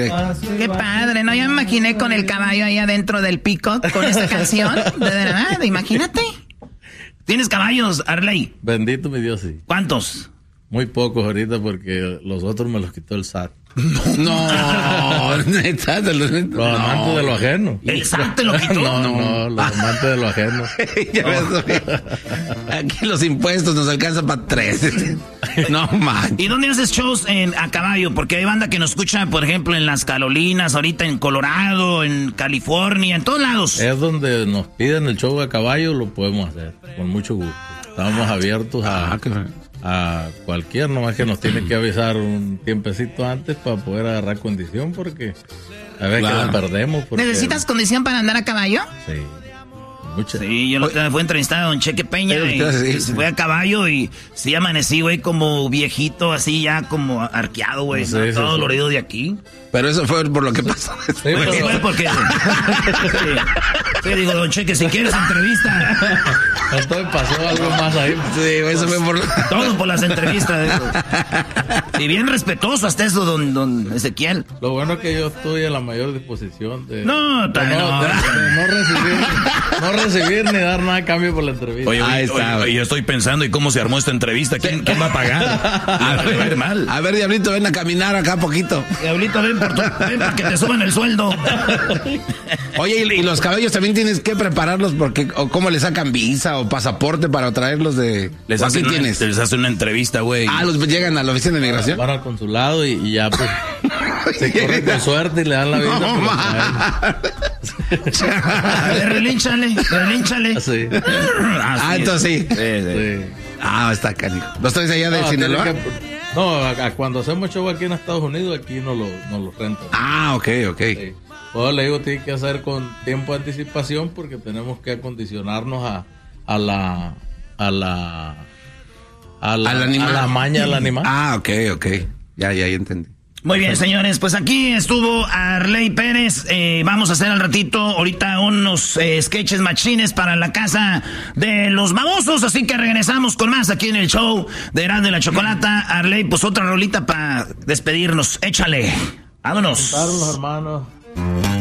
güey. Qué padre, ¿no? Ya me imaginé con el caballo ahí adentro del Peacock con esta canción. De verdad, imagínate. ¿Tienes caballos, Arley? Bendito mi Dios, sí. ¿Cuántos? Muy pocos ahorita porque los otros me los quitó el SAT. No, neta, los amantes de lo ajeno. ¿El SAT te lo quitó? No, los amantes de lo ajeno. Aquí los impuestos nos alcanzan para 3. No, man. ¿Y dónde haces shows a caballo? Porque hay banda que nos escucha, por ejemplo, en las Carolinas, ahorita en Colorado, en California, en todos lados. Es donde nos piden el show a caballo, lo podemos hacer, con mucho gusto. Estamos abiertos a cualquier, nomás que nos tiene que avisar un tiempecito antes para poder agarrar condición, porque a ver que la perdemos. ¿Necesitas condición para andar a caballo? Sí. Mucha. Sí, yo fui a entrevistar a don Cheque Peña y se fue a caballo y sí amanecí, güey, como viejito, así ya como arqueado, güey, Sí, todo sí. dolorido de aquí. Pero eso fue por lo que pasó. Sí, pero... Sí, güey, porque... Sí, digo, don Cheque, si quieres entrevista... Entonces pasó algo más ahí. Sí, eso fue por... Todo por las entrevistas. Y bien respetuoso hasta eso, don Ezequiel. Lo bueno es que yo estoy a la mayor disposición de... No recibir ni dar nada a cambio por la entrevista. Oye, yo estoy pensando, ¿y cómo se armó esta entrevista? ¿Quién va a pagar? A ver, Diablito, ven a caminar acá poquito. Diablito, ven para que te suban el sueldo. Oye, y los caballos también tienes que prepararlos porque, o cómo le sacan visa o pasaporte para traerlos de... Les hacen una entrevista, güey. Los llegan a la oficina de migración. Van al consulado y ya pues se corre con suerte y le dan la visa. No, A ver, relínchale. Sí. Entonces sí. Sí. Está canijo. ¿Los traes allá de Sinaloa? Cuando hacemos show aquí en Estados Unidos, aquí no lo rentan. Ok. Sí. Pues le digo, tiene que hacer con tiempo de anticipación porque tenemos que acondicionarnos a la maña del animal. Ok. Ya entendí. Muy bien, señores, pues aquí estuvo Arley Pérez. Vamos a hacer al ratito ahorita unos sketches machines para la casa de los babosos, así que regresamos con más aquí en el show de Erasmo y la Chocolata. Arley, pues otra rolita para despedirnos. Échale. Vámonos. Los hermanos.